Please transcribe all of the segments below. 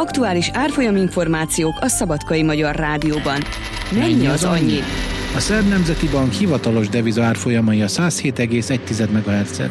Aktuális árfolyaminformációk a Szabadkai Magyar Rádióban. Mennyi az annyi? A Szerb Nemzeti Bank hivatalos deviza árfolyamai a 107,1 MHz-en.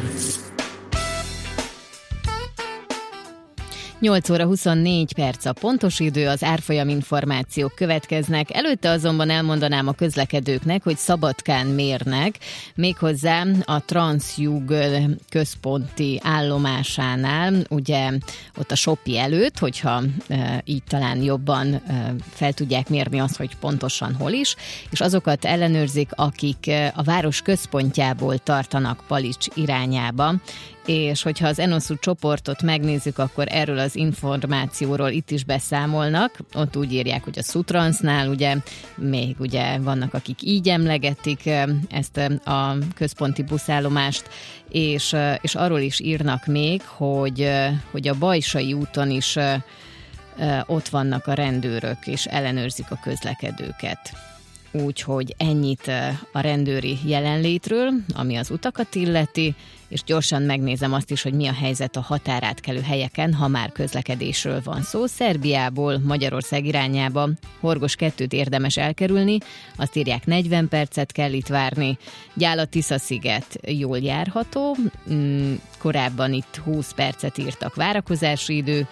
8 óra 24 perc a pontos idő, az árfolyam információk következnek. Előtte azonban elmondanám a közlekedőknek, hogy Szabadkán mérnek, méghozzá a Transjug központi állomásánál, ugye ott a Sopi előtt, hogyha így talán jobban fel tudják mérni azt, hogy pontosan hol is, és azokat ellenőrzik, akik a város központjából tartanak Palics irányába, és hogyha az Enosu csoportot megnézzük, akkor erről az információról itt is beszámolnak. Ott úgy írják, hogy a Sutransnál ugye még ugye vannak, akik így emlegetik ezt a központi buszállomást, és arról is írnak még, hogy a Bajsai úton is ott vannak a rendőrök, és ellenőrzik a közlekedőket. Úgyhogy ennyit a rendőri jelenlétről, ami az utakat illeti, és gyorsan megnézem azt is, hogy mi a helyzet a határátkelő helyeken, ha már közlekedésről van szó. Szerbiából Magyarország irányába Horgos 2-t érdemes elkerülni, azt írják 40 percet kell itt várni. Gyála-Tisza-sziget jól járható, korábban itt 20 percet írtak várakozási idő,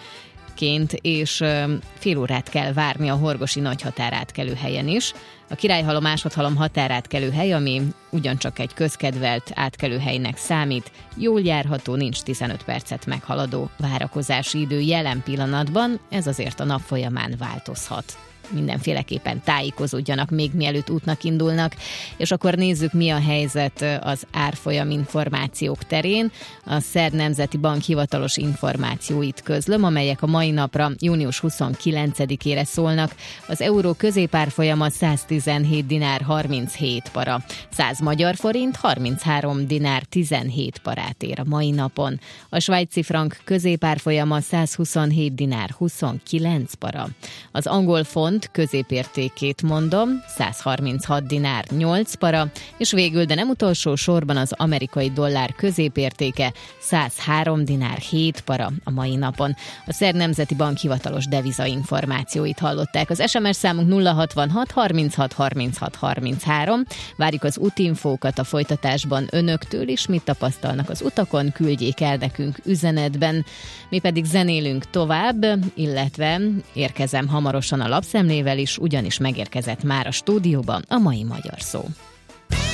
és fél órát kell várni a horgosi nagy határátkelő helyen is. A Királyhalom-Másodhalom határátkelő hely, ami ugyancsak egy közkedvelt átkelőhelynek számít, jól járható, nincs 15 percet meghaladó várakozási idő jelen pillanatban, ez azért a nap folyamán változhat. Mindenféleképpen tájékozódjanak még mielőtt útnak indulnak, és akkor nézzük, mi a helyzet az árfolyam információk terén. A Szerb Nemzeti Bank hivatalos információit közlöm, amelyek a mai napra, június 29-ére szólnak. Az euró középárfolyama 117 dinár 37 para, 100 magyar forint 33 dinár 17 parát ér a mai napon. A svájci frank középárfolyama 127 dinár 29 para. Az angol font középértékét mondom, 136 dinár 8 para, és végül, de nem utolsó sorban az amerikai dollár középértéke 103 dinár 7 para a mai napon. A Szerb Nemzeti Bank hivatalos deviza információit hallották. Az SMS számunk 066 36 36 33. Várjuk az útinfókat a folytatásban önöktől is, mit tapasztalnak az utakon, küldjék el nekünk üzenetben. Mi pedig zenélünk tovább, illetve érkezem hamarosan a lapszemlével is, ugyanis megérkezett már a stúdióban a mai Magyar Szó.